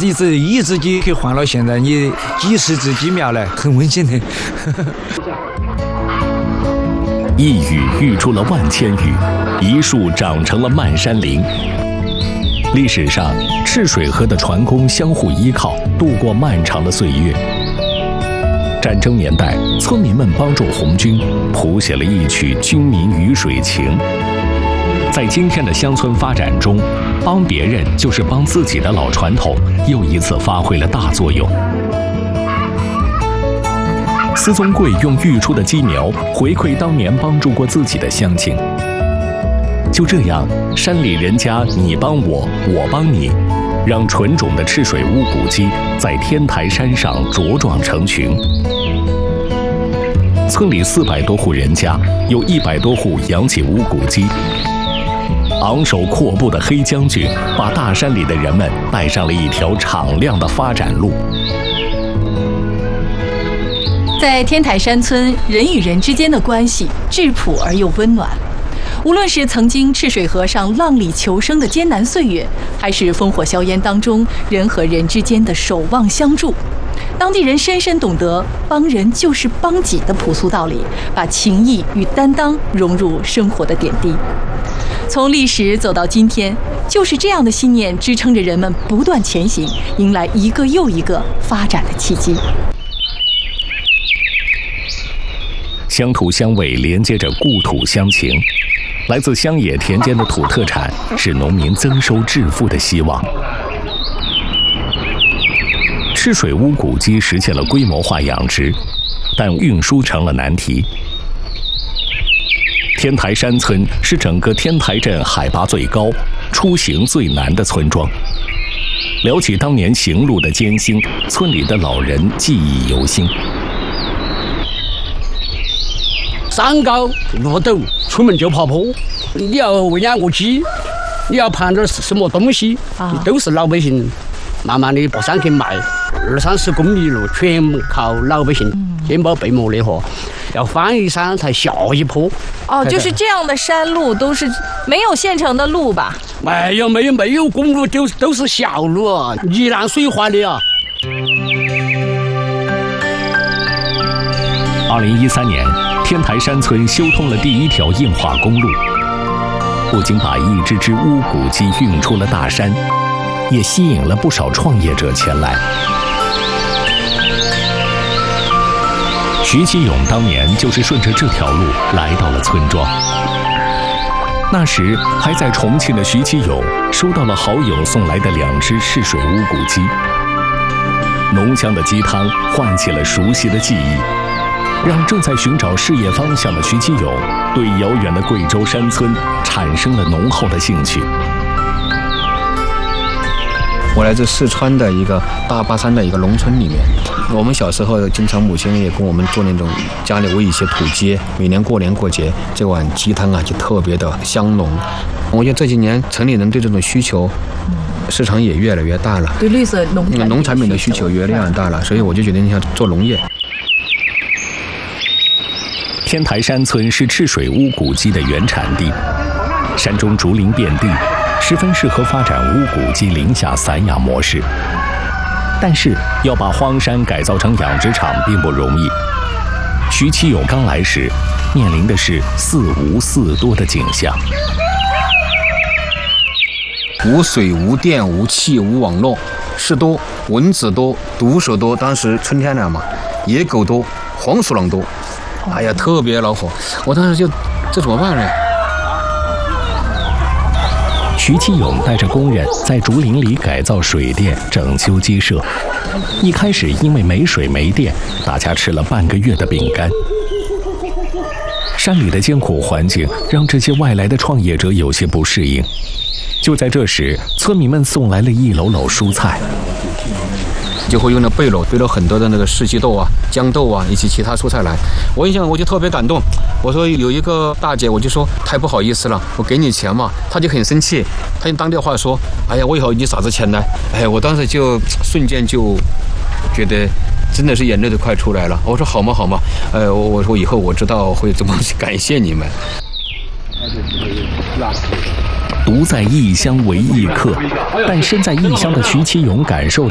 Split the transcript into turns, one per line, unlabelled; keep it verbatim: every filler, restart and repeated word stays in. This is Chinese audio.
一只一只鸡可以换了现在你几十只鸡苗嘞，很温馨的。
一雨育出了万千雨，一树长成了漫山林。历史上，赤水河的船工相互依靠，度过漫长的岁月。战争年代，村民们帮助红军，谱写了一曲军民鱼水情。在今天的乡村发展中，帮别人就是帮自己的老传统又一次发挥了大作用。司宗贵用育出的鸡苗回馈当年帮助过自己的乡亲。就这样，山里人家你帮我，我帮你，让纯种的赤水乌骨鸡在天台山上茁壮成群。村里四百多户人家，有一百多户养起乌骨鸡。昂首阔步的黑将军，把大山里的人们带上了一条敞亮的发展路。
在天台山村，人与人之间的关系质朴而又温暖。无论是曾经赤水河上浪里求生的艰难岁月，还是烽火硝烟当中人和人之间的守望相助，当地人深深懂得帮人就是帮己的朴素道理，把情谊与担当融入生活的点滴。从历史走到今天，就是这样的信念支撑着人们不断前行，迎来一个又一个发展的契机。
乡土乡味连接着故土乡情，来自乡野田间的土特产是农民增收致富的希望。赤水乌骨鸡实现了规模化养殖，但运输成了难题。天台山村是整个天台镇海拔最高、出行最难的村庄。聊起当年行路的艰辛，村里的老人记忆犹新。
山高路陡，出门就爬坡。你要喂养个鸡，你要盘点什么东西，啊、都是老百姓慢慢的把山给卖。二三十公里路全靠老百姓肩膀背磨的活，要翻一山才下一坡。
哦，就是这样的山路都是没有现成的路吧？
没有没有没有公路，都都是小路啊，泥烂水滑的啊。
二零一三年，天台山村修通了第一条硬化公路，不仅把一只只乌骨鸡运出了大山，也吸引了不少创业者前来。徐其勇当年就是顺着这条路来到了村庄。那时还在重庆的徐其勇收到了好友送来的两只赤水乌骨鸡，浓香的鸡汤唤起了熟悉的记忆，让正在寻找事业方向的徐其勇对遥远的贵州山村产生了浓厚的兴趣。
我来自四川的一个大巴山的一个农村里面，我们小时候经常母亲也跟我们做那种家里喂一些土鸡，每年过年过节这碗鸡汤啊就特别的香浓。我觉得这几年城里人对这种需求市场也越来越大了，
对绿色农产
农产品的需求越来越大了，所以我就决定想做农业。
天台山村是赤水乌骨鸡的原产地，山中竹林遍地，十分适合发展乌骨鸡林下散养模式。但是要把荒山改造成养殖场并不容易。徐其勇刚来时，面临的是四无四多的景象：
无水、无电、无气、无网络，事多，蚊子多，毒蛇多。当时春天了嘛，野狗多，黄鼠狼多，哎呀，特别恼火。我当时就这怎么办呢？
徐其勇带着工人在竹林里改造水电，整修鸡舍。一开始因为没水没电，大家吃了半个月的饼干。山里的艰苦环境让这些外来的创业者有些不适应。就在这时，村民们送来了一篓篓蔬菜，
就会用那背篓背了很多的那个四季豆啊、豇豆啊以及其他蔬菜来。我印象我就特别感动，我说有一个大姐，我就说太不好意思了，我给你钱嘛，她就很生气，她用当地话说：“哎呀，我以后你啥子钱呢？”哎，我当时就瞬间就觉得真的是眼泪都快出来了。我说好嘛好嘛，呃，我我说以后我知道会怎么感谢你们。
独在异乡为异客，但身在异乡的徐其勇感受